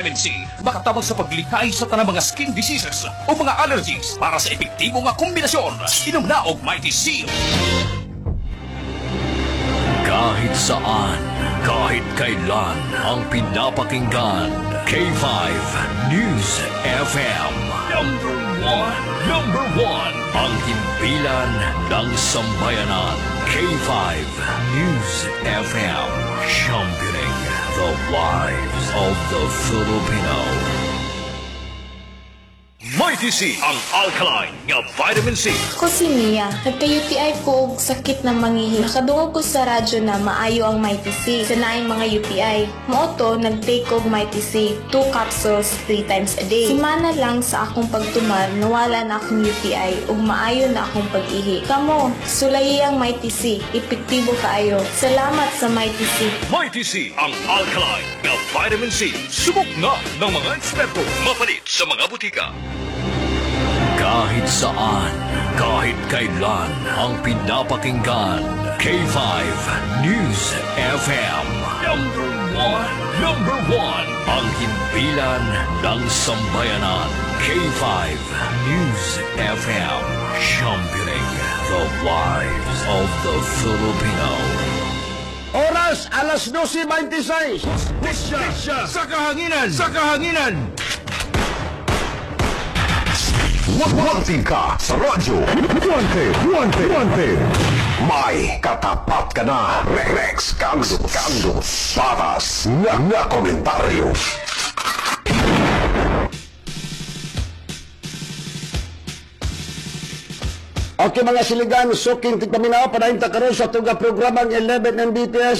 vitamin C makatabang sa paglikay sa tanang mga skin diseases o mga allergies para sa epektibo nga kombinasyon. Inom na og Mighty C. Kahit saan, kahit kailan, ang pinapakinggan. K5 News FM. Number one. Ang himpilan ng sambayanan. K5 News FM. Championing the lives of the Filipino. Mighty C, ang alkaline nga vitamin C. Ako si Mia. Nagka-UTI ko og sakit ng mangihi. Nakadungog ko sa radyo na maayo ang Mighty C sa naing mga UTI. Mooto, nag-take og Mighty C 2 capsules 3 times a day. Simana lang sa akong pagtuman, nawala na akong UTI ug maayo na akong pag-ihi. Kamo, sulayi ang Mighty C. Epektibo kaayo. Salamat sa Mighty C. Mighty C, ang alkaline nga vitamin C. Subok na ng mga eksperto. Mapalit sa mga butika. Kahit saan, kahit kailan, ang pinapakinggan. K5 News FM. Number one. Ang himpilan ng sambayanan. K5 News FM. Championing the lives of the Filipino. Oras, alas 12:26. Sa kahanginan! Sa kahanginan! Wagwating ka sa radyo. Wanted. May katapat ka na. Rex Kando. Patas nga komentaryo. Okay mga siligan, suking tigpaminaw, padahin ta karon sa tuga programang 11 Mbps.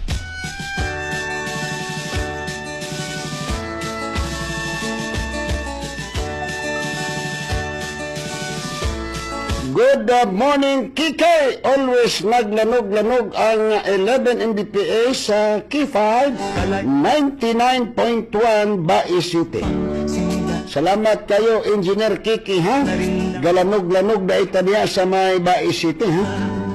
Good morning, Kike! Always naglanog-lanog ang 11 Mbps sa K5 99.1 Bai City. Salamat kayo, Engineer Kiki, ha? Galanog-lanog na ita niya sa may Bai City, ha?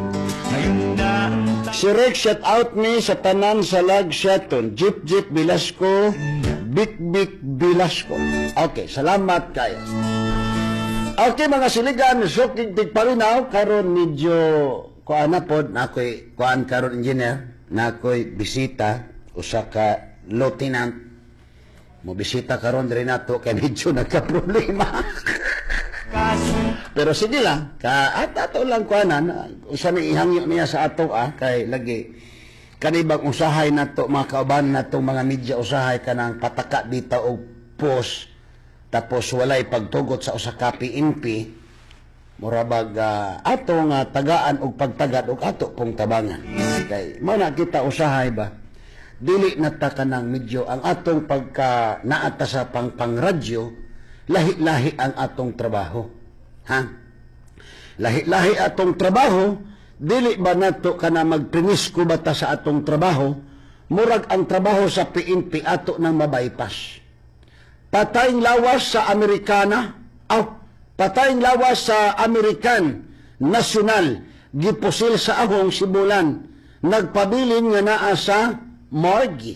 Si Rick, shout out ni sa tanan sa Lagshaton. Jeep Velasco, Big Velasco. Okay, salamat kayo. Okay mga siligan, suking tigpalinaw, karon medyo kuan na pod, na ako'y kuan karon engineer, na ako'y bisita, usa ka lieutenant, mo bisita karon diri nato kay medyo nagka-problema. Pero sige lang, ato lang kuanan, usa ni ihangyo niya sa ato kay lagi kanibang usahay nato mga kauban nato mga media usahay kanang pataka dita og post. Tapos walay pagtugot sa usa ka PNP, murabag ato nga tagaan og pagtagad og ato pong tabangan. Kay mao na kita usahay ba? Dili na ta kanang medyo ang atong pagka naata sa pang-radyo, lahi-lahi ang atong trabaho. Ha? Lahi-lahi atong trabaho, dili ba nato kana magprinisko bata sa atong trabaho, murag ang trabaho sa PNP ato nang mabypass. Patayng lawas sa Amerikana, patayng lawas sa American National, gipusil sa ahong sibulan, nagpabilin nga naa sa morgue.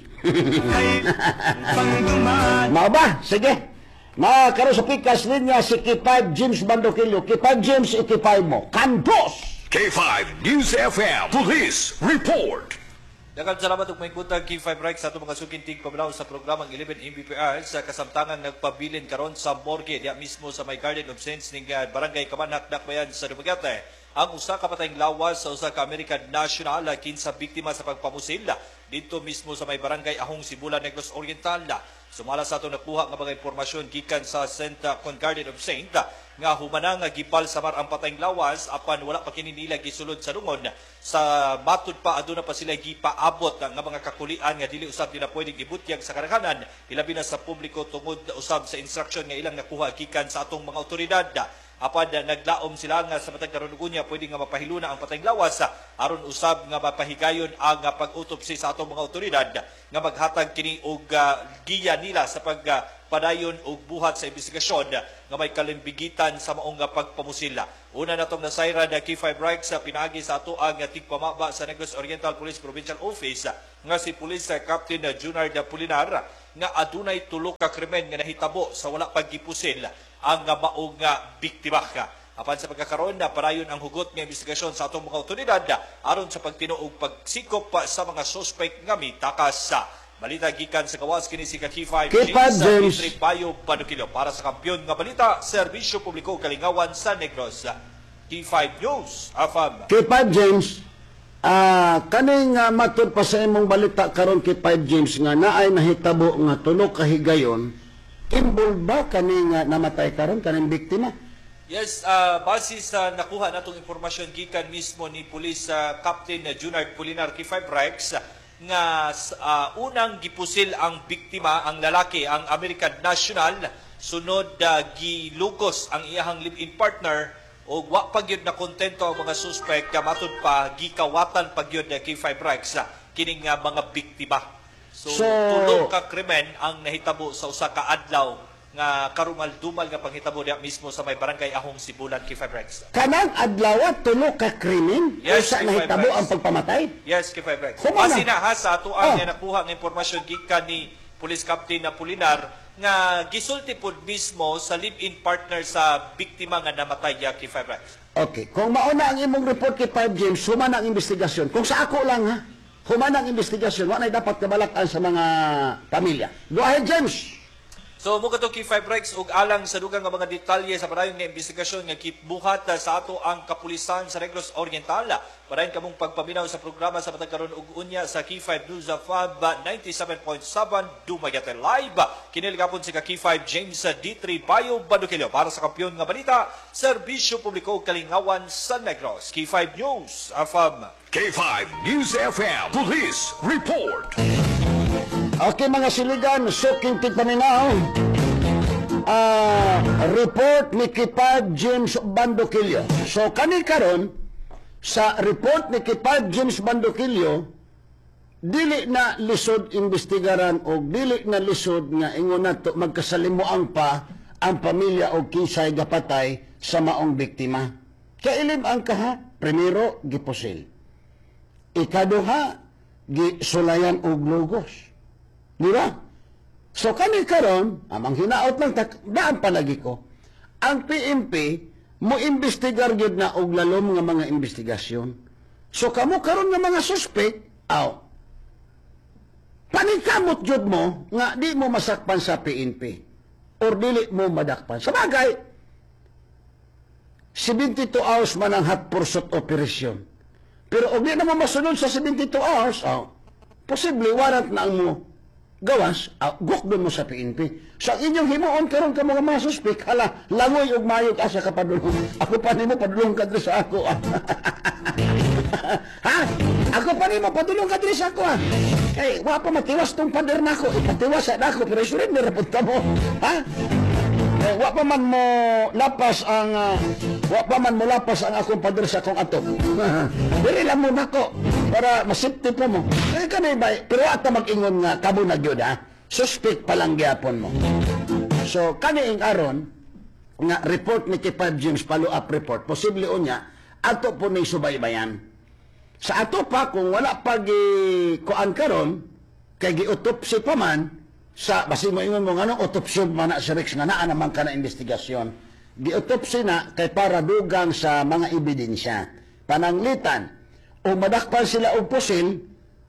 Mao ba? Sige. Karon sa pikas linya si K5 James Bandokilyo. K5 James, K5 mo. Kandos! K5 News FM. Police Report. Daghang salamat ug may kuntag K5 Rex sa itong mga sukintig pabalaw sa programang 11 MBPR sa kasamtangan nagpabilin karon sa morgue diya mismo sa may Garden of Saints ning Barangay Kamanak, Dakbayan sa Dumaguete. Ang usa ka patayng lawas sa usa ka American National kinsa biktima sa pagpamusil dito mismo sa may Barangay Ahong Sibulan, Negros Oriental. Sumala sa atong nakuha nga mga impormasyon gikan sa St. Garden of Saint nga humana nga gipal samar ang patayng lawas apan wala pa kini nila gisulod sa lungon. Sa matud pa aduna pa sila gipaabot nga mga kakulian nga dili usab nila pwedeng ibutyag sa karakanan ilabi na sa publiko tungod usab sa instruction nga ilang nakuha gikan sa atong mga otoridad. Apan naglaom sila nga sa matag karunugunya pwede nga mapahiluna ang patayng lawas aron usab nga mapahigayon ang pag-utopsi sa atong mga otoridad nga maghatag kini og giya nila sa pagpadayon og buhat sa investigasyon nga may kalimbigitan sa maong pagpamusila. Una natong nasayra na K5 Rex sa pinagi sa ato ang tigpamaba sa Negros Oriental Police Provincial Office nga si Police Captain Junard Apolinar nga adunay tulo ka krimen nga nahitabo sa wala paggipusil ang maong biktima. Apan sa pagkakaroon na parayon ang hugot nga investigasyon sa atong mga otoridad aron sa pagtinuog pagsikop sa mga suspect nga mitakas. Balita gikan sa gawas kini si K5 James Bayo Panukilo para sa Kampiyon nga Balita, Serbisyo Publiko Kalingawan sa Negros. K5 News, AFAM. K5 James, kaning matud pa sa imong balita karon K5 James nga naay nahitabo nga tulo ka higayon, involved ba kaning namatay karon kaning biktima? Yes, base sa nakuha natong impormasyon gikan mismo ni Police Captain Junard Apolinar K5 Rex nga unang gipusil ang biktima, ang lalaki, ang American national, sunod gilugos ang iyahang live-in partner o wa pagyud na kontento ang mga suspect matud pa gikawatan pagyud K5 Rex kining mga biktima. So tulo ka krimen ang nahitabo sa usa ka adlaw nga karumal-dumal nga panghitabo diha mismo sa may barangay Ahong Sibulan, K5 Rex. Kanang adlaw tulo ka krimen Yes, usa K5 nahitabo Rex. ang pagpamatay? Yes, K5 Rex. Humana. Base na ha sa atuan nga nakuha ng impormasyon gikan ni Police Captain Apolinar nga gisulti pod mismo sa live-in partner sa biktima nga namatay K5 Rex. Okay, kung mauna ang imong report K5 James, humana ang investigasyon. Kung sa ako lang ha, humana ang investigasyon, wala dapat kabalakan sa mga pamilya. Go ahead James. So mo kato K5 Rex ug alang sa dugang nga mga detalye sa parayon nga investigasyon nga kitbuhat sa ato ang kapulisan sa Negros Oriental. Parayon kamong pagpaminaw sa programa sa matag karon ug unya sa K5 News of Fab 97.7 Dumaguete Live. Kini gapon si K5 James D3 Bayo Badukilyo para sa Kampiyon nga Balita, Serbisyo Publiko Kalingawan sa Negros. K5 News, AFAM. K5 News FM Police Report. Okay mga siligan, suking tigpaminaw. Report ni K5 James Bandokilyo. So kani karon sa report ni K5 James Bandokilyo, dili na lisod investigaran o dili na lisod nga ingon nato magkasalimuang pa ang pamilya o kinsay gapatay sa maong biktima. Kailim ang kaha, primero gipusil. Ikaduha, gisulayan og logos. Di ba? So kani karon, amang hinaot lang daan palagi ko. Ang PNP mo imbestigar gyud na og lalom nga mga investigasyon. So kamo karon nga mga suspect, panikamot jud mo nga di mo masakpan sa PNP or dili mo madakpan. Sa bagay, 72 hours man ang hot pursuit operation. Pero og di na mo masunod sa 72 hours, posible warrant na ang mo gawas, gukdon mo sa PNP. Sa inyong himuon karon ka mga suspek, hala, langoy og mayog asa ka padulong. Ako pa nimo padulong ka diri sa ako. Ha? Ako pa nimo padulong ka diri sa ako. Kay wa pa matiwas tong pader nako, ipatiwas sa nako pero surrender punta mo. Ha? Wa pa man mo lapas ang akong pader sa akong ato. Dili lang mo nako para masipti pa mo. Kanay ba? Pero ata mag-ingon nga kamo na gyud ha. Suspect pa lang gyapon mo. So kaniing aron nga report ni K5 James follow up report, posible unya ato po ni subaybayan. Sa ato pa kung wala pag kuan karon kay giutopsy pa man sa basin mo ingon mo ngano autopsy man na si Rex nga naa naman ka na investigasyon. Giutopsy na kay para dugang sa mga ebidensya. Pananglitan o madakpan sila og pusil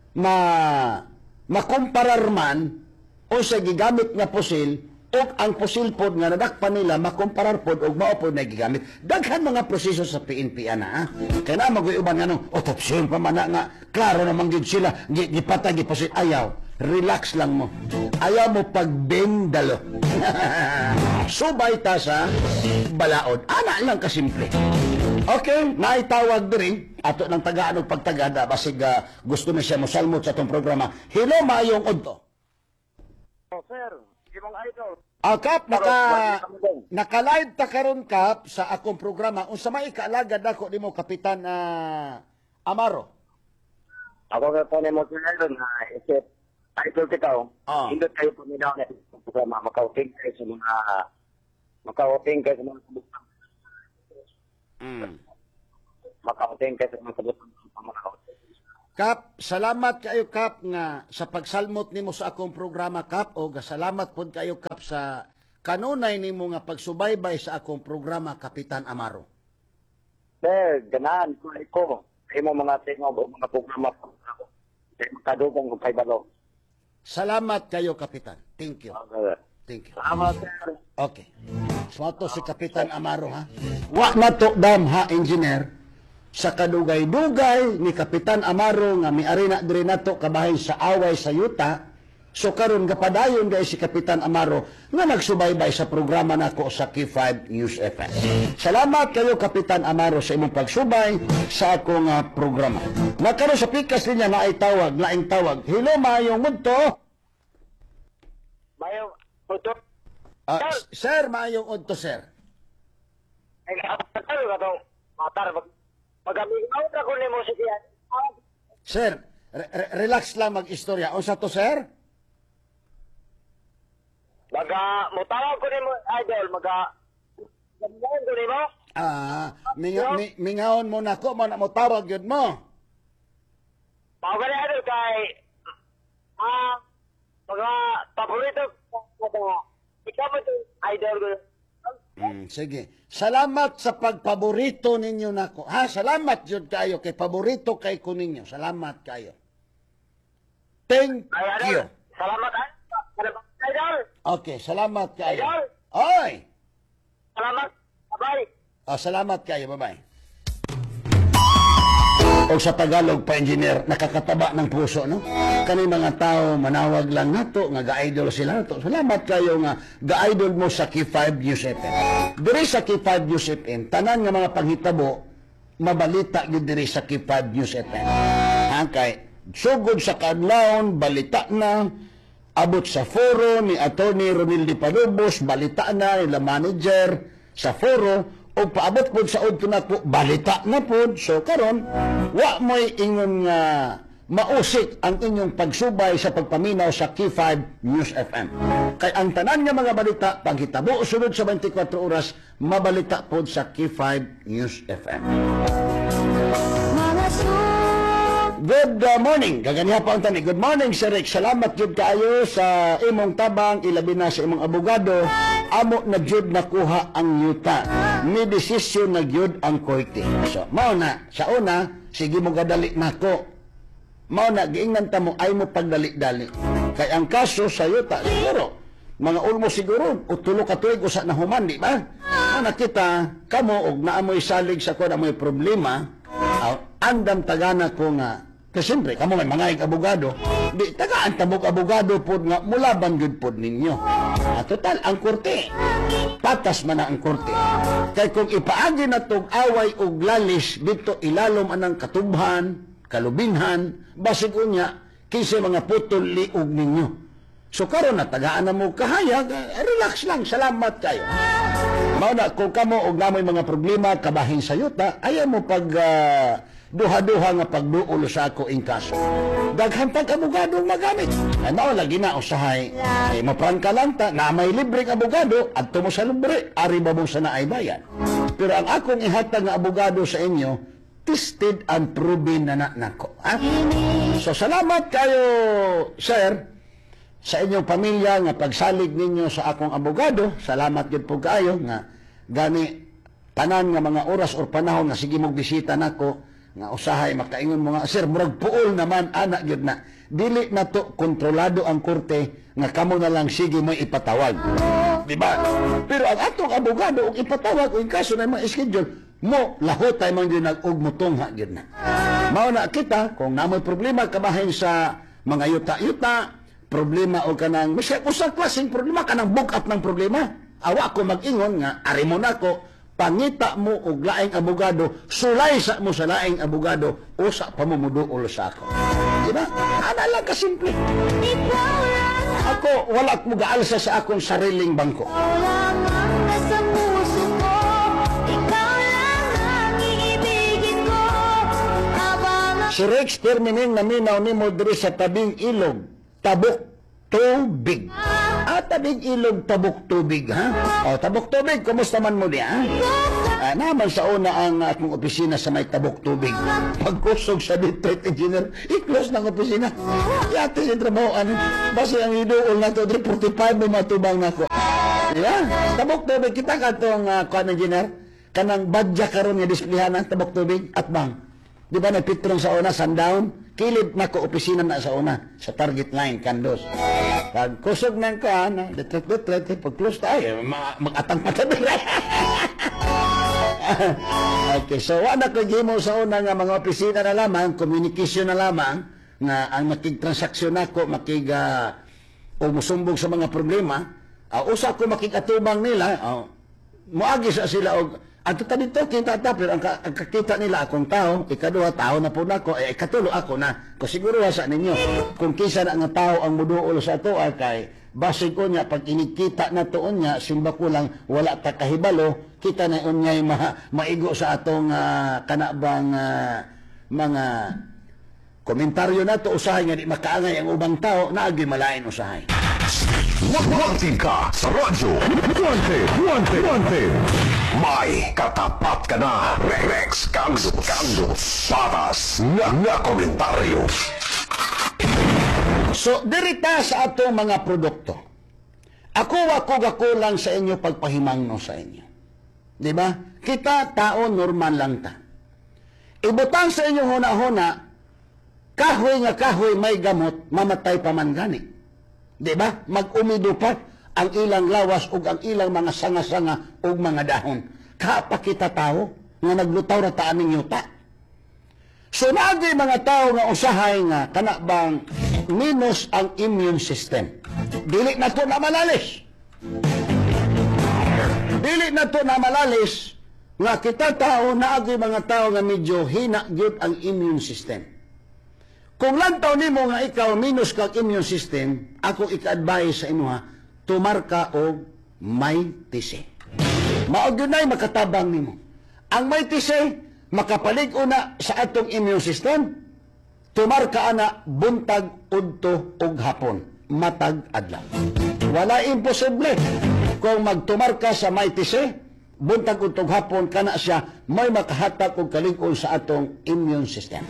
makumparar man o sa gigamit nga pusil o ang pusil pod nga nadakpan nila makumparar pod og mao pod na gigamit. Daghan mga proseso sa PNP ana ha. Kaya na mag-uban nga nung autopsy pa man nga klaro naman gid sila gipatay gipusil ayaw. Relax lang mo. Ayaw mo pagbendalo. Subay ta sa balaod. Ana lang kasimple. Okay, naitawag diri ato ng tagaan og pagtagada basig gusto na siya mosalmot sa atong programa. Hello mayong udto. Sir, imong idol. Kap, naka-live ta karon Kap sa akong programa. Unsa may kaalagad ako nimo Kapitan Amaro. Ako nga po ni mo sir na isip idol kita Indot kayo po nila na programa makauting kayo sa mga makauting kayo sa mga kabutang. Makauting kayo sa mga kabutang. Kap, salamat kayo Kap nga sa pagsalmot nimo sa akong programa Kap o salamat pod kayo Kap sa kanunay nimo nga pagsubaybay sa akong programa Kapitan Amaro. Sir, ganahan ko. Imo mga tingog o mga programa ko. Kadugang ko kay Balo. Salamat kayo Kapitan. Thank you. Thank you. Salamat, sir. Okay. So ito si Kapitan Amaro ha. Wa na to dam ha engineer. Sa kadugay-dugay ni Kapitan Amaro nga miari na diri nato kabahin sa away sa yuta. So karon gapadayon gay si Kapitan Amaro nga nagsubaybay sa programa nako sa Q5 News FM. Salamat kayo Kapitan Amaro sa imong pagsubay sa akong programa. Nagkaroon sa pikas niya na ay tawag, laing tawag. Hello mayong mudto. Mayo, puto. Sir, mayong udto sir. Ay, kapag ka itong matar. Mag-amigaw na ko ni mo si Kian. Sir, relax lang mag-istorya. O sa to sir? Mutawag ko ni mo, idol. Gamigawan ko ni mo. Mingahon mo na ko, mo tawag yun mo. Mga idol kay mga paborito ikaw mo itong idol ko. Sige. Salamat sa pagpaborito ninyo nako. Salamat yun kayo kay paborito kay ko ninyo. Salamat kayo. Thank you. Salamat, idol. Okay, salamat kayo. Idol. Oy! Salamat. Bye-bye. Salamat kayo. Bye-bye. O sa Tagalog pa engineer, nakakataba ng puso, no? Kani mga tao manawag lang nato nga ga-idol sila nato. Salamat kayo nga ga-idol mo sa Q5 News FM. Diri sa Q5 News FM, tanan nga mga panghitabo mabalita gyud diri sa Q5 News FM. Kay sugod sa kadlawon balita na abot sa foro ni Attorney Ronildo Palubos, balita na nila manager sa foro o paabot po sa udto na po, balita na po. So karon wa mo'y ingon nga mausik ang inyong pagsubay sa pagpaminaw sa Q5 News FM. Kay ang tanan nga mga balita, paghitabo sunod sa 24 oras, mabalita po sa Q5 News FM. Good morning. Gaganiha pa ang tani. Good morning, Sir Rick. Salamat jud kaayo sa imong tabang, ilabi na sa imong abogado. Amo na jud nakuha ang yuta. Ni desisyon na jud ang korte. So, mao na. Sa una, sige mo gadali nako. Mao na, giingnan ta mo, ay mo pagdali-dali. Kay ang kaso sa yuta, siguro, mga ulmo siguro, o tulo ka tuig, usa na human, di ba? Nakita, kamo, og naamoy salig sa kuha, naamoy problema, andam tagana ko nga, kasi siyempre, kamo may mga abogado, di tagaan tabog abogado po nga, mulaban yun po ninyo. Total, ang korte, patas man na ang korte. Kaya kung ipaagi na itong away o lalis, dito ilalom anang katubhan, kalubinhan, basig unya, kinsa mga putol liog ninyo. So karon na tagaan na mo kahayag, relax lang, salamat kayo. Mao na kung kamo og namoy mga problema kabahin sa yuta, ayaw mo pag duha-duha nga pagduol sa ako ing kaso. Daghan pag abogado magamit. Mao lagi na usahay. Maprangka lang ta na may libreng abogado adto mo sa libre, ari ba mo sa naay bayan. Pero ang akong ihatag nga abogado sa inyo, tested and proven na nako. So salamat kayo, sir, sa inyong pamilya nga pagsalig ninyo sa akong abogado. Salamat gyud po kaayo nga gani tanan nga mga oras or panahon nga sige mong bisita nako nga usahay makaingon mo nga sir murag puol naman ana gyud na dili na to kontrolado ang korte nga kamo na lang sige mo ipatawag, di ba? Pero ang atong abogado og ipatawag og kaso na mga schedule mo lahotay man gyud nag-ugmutong gyud na. Mao na kita kung namoy problema kabahin sa mga yuta-yuta, problema o kanang usang klaseng problema, kanang bugat ng problema. Awa ko mag-ingon nga, ari mo na ko, pangita mo og laing abogado, sulay sa mo sa laing abogado, usa pa mo muduol sa ako. Diba? Ana lang kasimple. Ako, wala ko gaalsa sa akong sariling bangko. Si Rex Termining naminaw ni mo diri sa tabing ilog, tabok tubig. tabig ilog tabok tubig, ha? O, tabok tubig, kumusta man mo niya, ha? Naman sa una ang akong opisina sa may tabok tubig. Pagkusog sa district engineer, i-close ng opisina. Yate si trabaho, basta ang idool na to, 45 may matubang na ko. Yeah, tabok tubig, kita ka itong kuan engineer, kanang badya karon nga displehan ng tabok tubig at bang. Di ba nagpitrong sa una, sundown? Kilid na ko opisina na sa una, sa target line, kandos. Pag kusog ng kaan, detret, pag close tayo, mag-atang patabira. Okay, so wala ko gimo sa una nga mga opisina na lamang, communication na lamang, nga ang makig-transaksyon ako, o musumbog sa mga problema, usa ko makikatubang nila, muagi sa sila og ato ta dito kita pero ang kakita nila akong tao, ikaduha tao na po nako, ikatulo ako na. Ko siguro sa ninyo kung kinsa na nga tao ang muduol sa ato kay basig ko niya pag inikita na tuon niya simba ko lang wala ta kahibalo, kita na unyay maigo sa atong kanabang mga komentaryo nato usahay nga di makaangay ang ubang tao naagi malain usahay. Wanted ka sa radyo. Wanted. May katapat ka na. Rex Kando. Patas nga komentaryo. So, dirita sa atong mga produkto. Ako lang sa inyo pagpahimangno sa inyo. Di ba? Kita tao normal lang ta. Ibutang sa inyo huna-huna, kahoy may gamot, mamatay pa man gani. Di ba? Mag-umido pa ang ilang lawas ug ang ilang mga sanga-sanga ug mga dahon. Kapakita tao nga naglutaw na taan ninyo ta. So naagay mga tao nga usahay nga kanabang minus ang immune system. Dili na to na malalis. Nga kita tao naagay mga tao nga medyo hina gyud ang immune system. Kung lantaw nimo nga ikaw minus kag immune system, ako ika-advise sa imuha, tumarka og may tise. Maog yun ay makatabang nimo. Ang may tise, makapalig una sa atong immune system, tumarka ana buntag, udto ug hapon, matag adlaw. Wala imposible. Kung magtumarka sa may tise, buntag udto ug hapon, kana siya may makahatag og kalig-on sa atong immune system.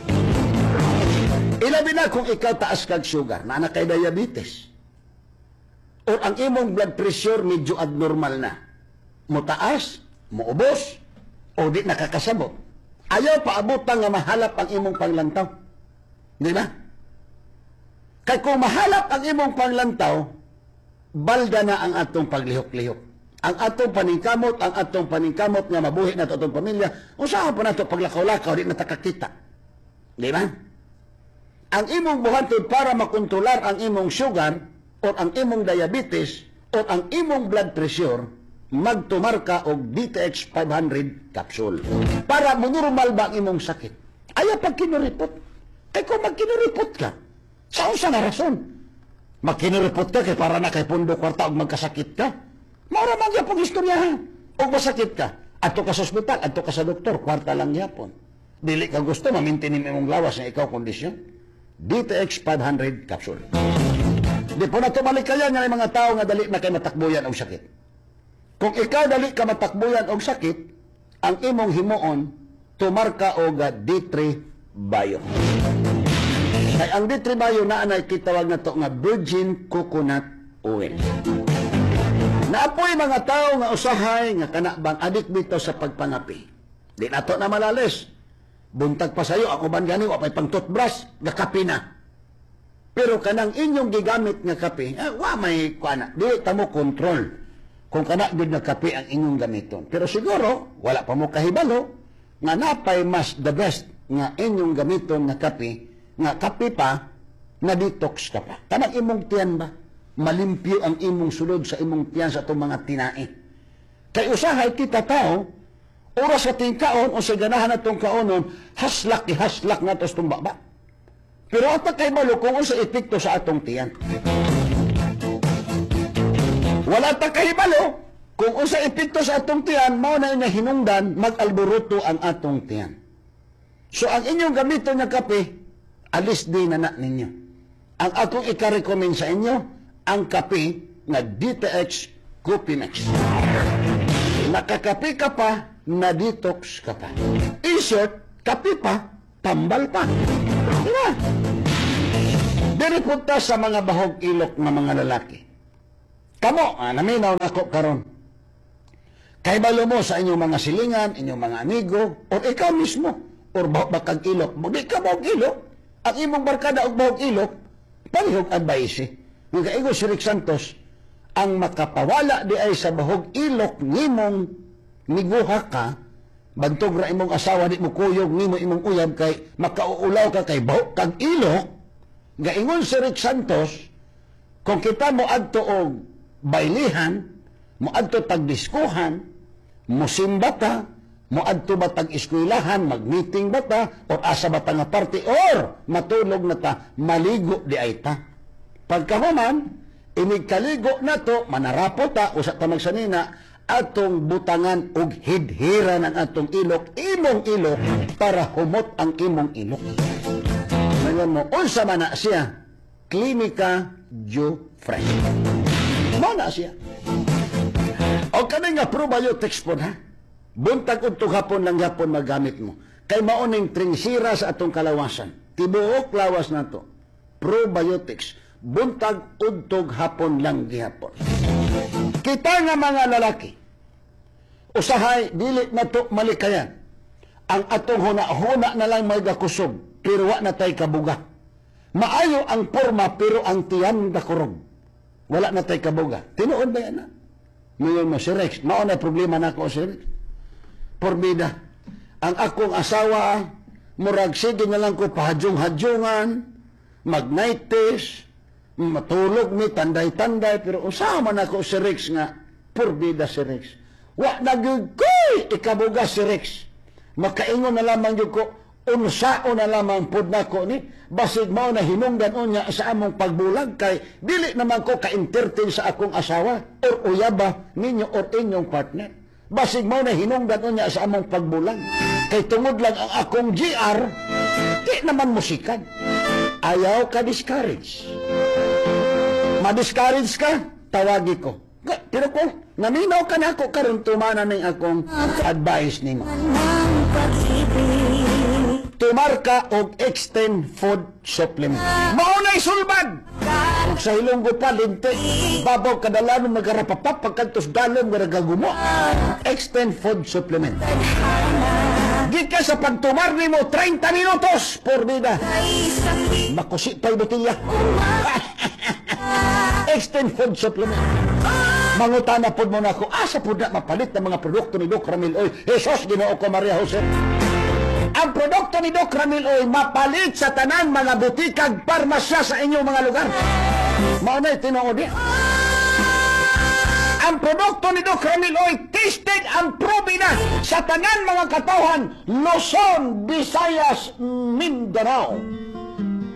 Ilabi na kung ikaw taas kag sugar, na anak kay diabetes. O ang imong blood pressure medyo abnormal na. Mutaas, muubos, o di nakakasabot. Ayaw paabutang nga mahalap ang imong panglantaw. Di ba? Kaya kung mahalap ang imong panglantaw, balda na ang atong paglihok-lihok. Ang atong paningkamot nga mabuhi na atong pamilya, usahan pa na ito paglakaw-lakaw, di natakakita. Di ba? Ang imong buhatod para makontrolar ang imong sugar o ang imong diabetes o ang imong blood pressure, magtumar ka og DTX 500 capsule. Para normal ba ang imong sakit? Ayaw pag kinuripot. Kaya kung magkinuripot ka, sa usa na rason. Magkinuripot ka kay para na kay pundo kwarta og magkasakit ka. Maura man gyapon istoryahan. Og masakit ka, adto ka sa ospital, adto ka sa doktor, kwarta lang gyapon. Dili ka gusto mamintinim imong lawas nga ikaw kondisyon. DTX 500 capsule. Di po na tumalikayan nga mga tao nga dali na kay matakbuyan og sakit. Kung ikaw dali ka matakbuyan og sakit, ang imong himuon, tumarka og D3 Bio. Kay ang D3 Bio na anay kitawag na to nga virgin coconut oil. Naapoy mga tao nga usahay nga kanabang adik dito sa pagpangapi. Di na to na malalis. Buntag pa sayo, ako ban gani, wapay pang toothbrush, gakapi na. Pero kanang inyong gigamit nga kape, may kuana, di tamo kontrol kung kana gud nga kape ang inyong gamiton. Pero siguro, wala pa mo kahibalo, nga napay mas the best nga inyong gamiton nga kape pa, na detox ka pa. Kanang imong tiyan ba? Malimpyo ang imong sulod sa imong tiyan sa itong mga tinai. Kay usahay kita tao, oras sa tingkaon o sa ganahan na itong kaonon, haslak na ito sa baba. Pero at kay malo kung sa epekto sa atong tiyan. Wala ta kay malo kung sa epekto sa atong tiyan, mao na niya hinungdan, mag-alboruto ang atong tiyan. So ang inyong gamiton nga kape, alis din na ninyo. Ang akong ika-recommend sa inyo, ang kape nga DTX Copinex. Nakakapi ka pa, na-detox ka pa. In short, kapi pa, tambal pa. Diba? Diri punta sa mga bahog ilok ng mga lalaki. Kamo, naminaw na ko karon. Kay balo mo sa inyong mga silingan, inyong mga amigo, o ikaw mismo, o bakag ilok. Di ka bahog ilok. Ang imong barkada o bahog ilok, palihog advice. Nga kaigo si Rick Santos, ang makapawala di ay sa bahog ilok ngimong niguha ka, bantog ra imong asawa di mo kuyog ngimo imong uyab kay makauulaw ka kay bahog kag ilok. Gaingon si Rick Santos, kung kita mo adto og bailihan, mo adto tagdiskuhan, mo simba ta, mo adto ba tag-eskwelahan, mag-meeting ba ta, o asa ba ta nga party, or matulog na ta, maligo di ay ta. Pagkahuman, inigkaligo na to, manarapo ta, usa ta magsanina, atong butangan og hidhira ng atong ilok, imong ilok, para humot ang imong ilok. Ngayon mo, unsa man na siya, Klinika Jufre. Mo na siya. O kani nga probiotics po ha, buntag untog hapon lang hapon magamit mo. Kay maoning tringsira sa atong kalawasan. Tibuok lawas na to. Probiotics. Buntag untog hapon lang gihapon. Kita nga mga lalaki, usahay, dili na to malikayan. Ang atong huna-huna na lang may gakusog, pero wa na tay kabuga. Maayo ang porma, pero ang tiyan dakurog. Wala na tay kabuga. Tinuod ba yan na? Ngayon mo si Rex, mauna problema na ako si Rex. Porbida, ang akong asawa, murag sige na lang ko pahadyong-hadyongan, mag-nighties, matulog mi, tanday-tanday, pero usama na ako si Rex nga, porbida si Rex. Wa nagugkoy, ikabuga si Rex. Makaingon na lamang yung ko, unsao na lamang pod na ko ni, basig mao na hinungdan unya sa among pagbulag, kay dili naman ko ka-entertain sa akong asawa, or uyaba ninyo or inyong partner. Basig mao na hinungdan unya sa among pagbulag, kay tungod lang ang akong GR, di naman musikan. Ayaw ka discourage. Ma-discourage ka, tawagi ko. Pero kung naminaw ka na ako, karon tumana ng akong advice nimo. Tumar ka og Extend Food Supplement. Maunay sulbad! Kung sa hilonggo pa, linte, babaw kadalanon magarapapap, pagkantos dalong maragagumo. Extend Food Supplement. Di ka sa pagtumar ni mo 30 minutos por vida. Makusi pa'y botilya. Extend Food Supplement. Mangutana po mo na ako, asa po na mapalit ng mga produkto ni Doc Ramil Oy. Jesus, Ginoo ko Maria Jose. Ang produkto ni Doc Ramil Oy mapalit sa tanan mga butikag parmasya sa inyong mga lugar. Maunay tinuod niya. Ang produkto ni Doc Ramil Oy tested ang probi na sa tanan mga katawhan Luzon, Visayas, Mindanao.